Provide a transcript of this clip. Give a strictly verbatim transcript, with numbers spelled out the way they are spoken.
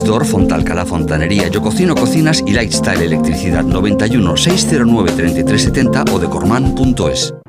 Dor, Fontalcala Fontanería, Yo Cocino Cocinas y Lifestyle Electricidad noventa y uno, seiscientos nueve, treinta y tres setenta o decorman punto es.